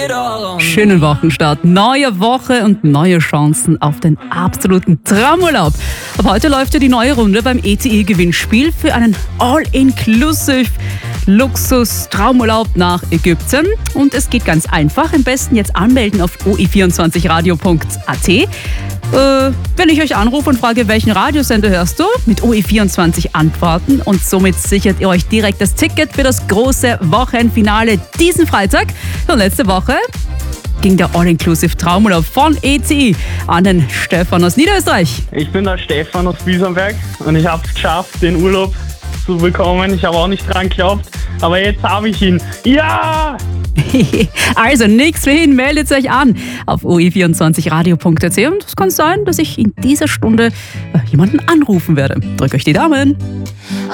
Schönen Wochenstart, neue Woche und neue Chancen auf den absoluten Traumurlaub. Ab heute läuft ja die neue Runde beim ETI-Gewinnspiel für einen All-Inclusive Luxus-Traumurlaub nach Ägypten. Und es geht ganz einfach. Am besten jetzt anmelden auf oi24radio.at. Wenn ich euch anrufe und frage, welchen Radiosender hörst du, mit OE24 antworten und somit sichert ihr euch direkt das Ticket für das große Wochenfinale diesen Freitag. Und letzte Woche ging der All-Inclusive Traumurlaub von ETI an den Stefan aus Niederösterreich. Ich bin der Stefan aus Biesenberg und ich habe es geschafft, den Urlaub zu bekommen. Ich habe auch nicht dran geglaubt, aber jetzt habe ich ihn. Ja! Also nichts für hin, meldet euch an auf oe24radio.at und es kann sein, dass ich in dieser Stunde jemanden anrufen werde. Drückt euch die Daumen.